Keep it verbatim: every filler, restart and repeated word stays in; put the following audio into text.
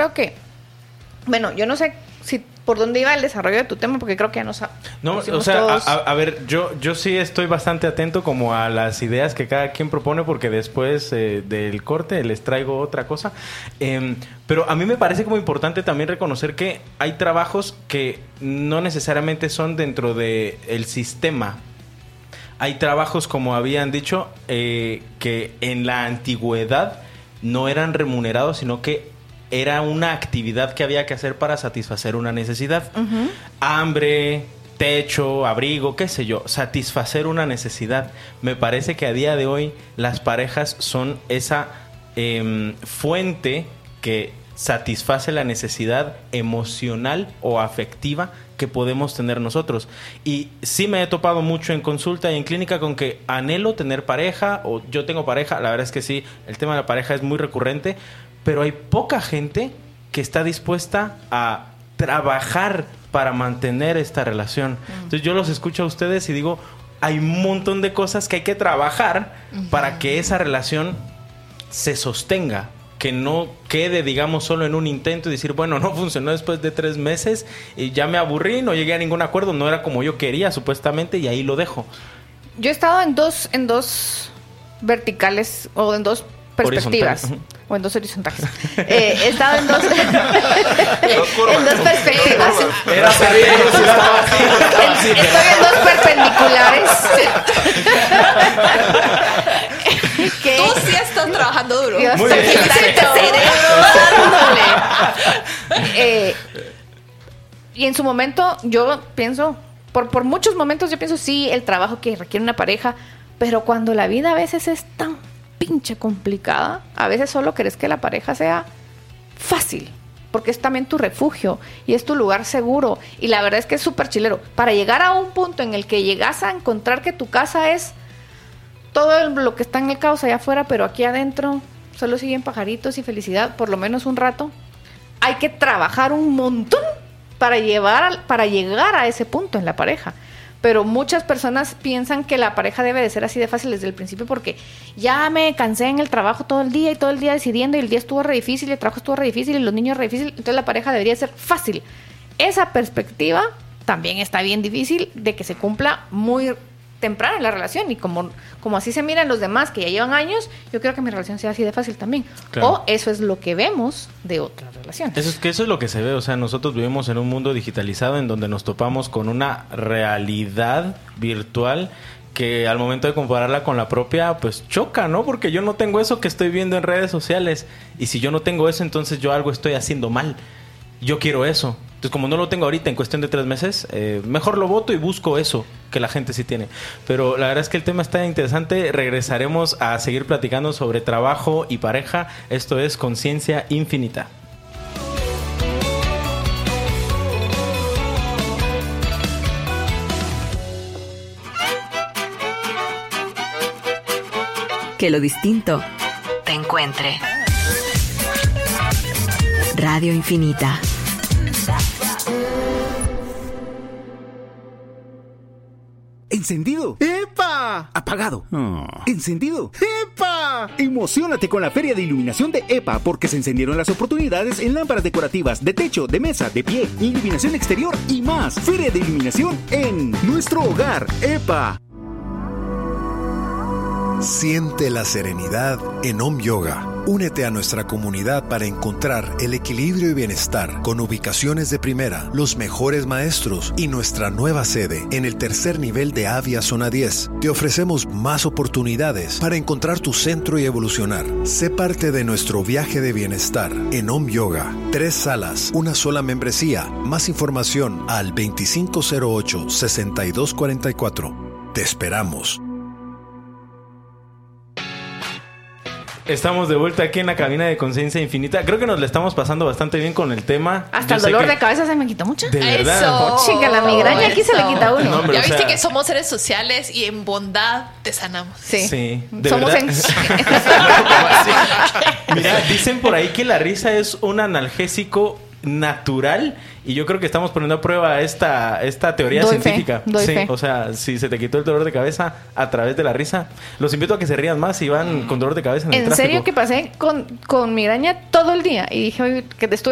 creo que, bueno, yo no sé si por dónde iba el desarrollo de tu tema, porque creo que ya nos ha, No, o sea, todos... a, a ver, yo, yo sí estoy bastante atento como a las ideas que cada quien propone, porque después eh, del corte les traigo otra cosa. Eh, pero a mí me parece como importante también reconocer que hay trabajos que no necesariamente son dentro de el sistema. Hay trabajos, como habían dicho, eh, que en la antigüedad no eran remunerados, sino que era una actividad que había que hacer para satisfacer una necesidad. Uh-huh. Hambre, techo, abrigo, qué sé yo, satisfacer una necesidad. Me parece que a día de hoy las parejas son esa eh, fuente que satisface la necesidad emocional o afectiva que podemos tener nosotros. Y sí me he topado mucho en consulta y en clínica con que anhelo tener pareja, o yo tengo pareja. La verdad es que sí, el tema de la pareja es muy recurrente, pero hay poca gente que está dispuesta a trabajar para mantener esta relación. Entonces yo los escucho a ustedes y digo, hay un montón de cosas que hay que trabajar uh-huh. para que esa relación se sostenga, que no quede, digamos, solo en un intento y decir, bueno, no funcionó después de tres meses y ya me aburrí, no llegué a ningún acuerdo, no era como yo quería supuestamente, y ahí lo dejo. Yo he estado en dos, en dos verticales o en dos perspectivas. O en dos horizontales. Eh, he estado en dos en dos perspectivas. Era perdido, si estaba así, estaba así. Estoy en dos perpendiculares. ¿Qué? Tú sí estás trabajando duro. Dios, muy bien. eh, y en su momento yo pienso, por, por muchos momentos yo pienso, sí, el trabajo que requiere una pareja, pero cuando la vida a veces es tan pinche complicada, a veces solo querés que la pareja sea fácil, porque es también tu refugio y es tu lugar seguro, y la verdad es que es súper chilero para llegar a un punto en el que llegas a encontrar que tu casa es todo lo que está en el caos allá afuera, pero aquí adentro solo siguen pajaritos y felicidad, por lo menos un rato. Hay que trabajar un montón para llevar, para llegar a ese punto en la pareja. Pero muchas personas piensan que la pareja debe de ser así de fácil desde el principio, porque ya me cansé en el trabajo todo el día y todo el día decidiendo, y el día estuvo re difícil, y el trabajo estuvo re difícil, y los niños re difícil, entonces la pareja debería ser fácil. Esa perspectiva también está bien difícil de que se cumpla muy temprano en la relación, y como, como así se miran los demás que ya llevan años, yo creo que mi relación sea así de fácil también. Claro. O eso es lo que vemos de otras relaciones. Eso es que eso es lo que se ve, o sea, nosotros vivimos en un mundo digitalizado en donde nos topamos con una realidad virtual que al momento de compararla con la propia, pues choca, ¿no? Porque yo no tengo eso que estoy viendo en redes sociales, y si yo no tengo eso, entonces yo algo estoy haciendo mal. Yo quiero eso. Entonces, como no lo tengo ahorita en cuestión de tres meses, eh, mejor lo voto y busco eso que la gente sí tiene. Pero la verdad es que el tema está interesante. Regresaremos a seguir platicando sobre trabajo y pareja. Esto es Conciencia Infinita. Que lo distinto te encuentre. Radio Infinita. ¿Encendido? ¡Epa! ¿Apagado? Oh. ¿Encendido? ¡Epa! Emociónate con la Feria de Iluminación de EPA, porque se encendieron las oportunidades en lámparas decorativas, de techo, de mesa, de pie, iluminación exterior y más. Feria de Iluminación en nuestro hogar, EPA. Siente la serenidad en Om Yoga. Únete a nuestra comunidad para encontrar el equilibrio y bienestar con ubicaciones de primera, los mejores maestros y nuestra nueva sede en el tercer nivel de Avia Zona diez. Te ofrecemos más oportunidades para encontrar tu centro y evolucionar. Sé parte de nuestro viaje de bienestar en Om Yoga. Tres salas, una sola membresía. Más información al veinticinco cero ocho, sesenta y dos cuarenta y cuatro. Te esperamos. Estamos de vuelta aquí en la cabina de Conciencia Infinita. Creo que nos la estamos pasando bastante bien con el tema. Hasta Yo el dolor que... de cabeza se me quitó mucho. De verdad. Eso. Chica, la migraña aquí se le quita a uno. No, ya viste sea... que somos seres sociales y en bondad te sanamos. Sí. Sí. ¿De somos verdad? En... Mira, dicen por ahí que la risa es un analgésico natural, y yo creo que estamos poniendo a prueba esta, esta teoría doy científica. Fe, doy sí, fe. O sea, si se te quitó el dolor de cabeza a través de la risa, los invito a que se rían más si van con dolor de cabeza en el En tráfico. serio que pasé con, con migraña todo el día y dije, oye, que te estuve